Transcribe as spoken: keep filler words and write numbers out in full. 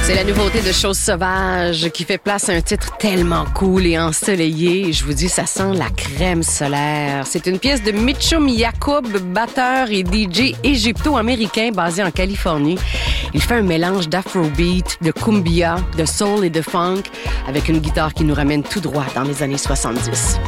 C'est la nouveauté de Choses sauvages qui fait place à un titre tellement cool et ensoleillé. Je vous dis, ça sent la crème solaire. C'est une pièce de Mitchum Yacoub, batteur et D J égypto-américain basé en Californie. Il fait un mélange d'afrobeat, de cumbia, de soul et de funk avec une guitare qui nous ramène tout droit dans les années soixante-dix.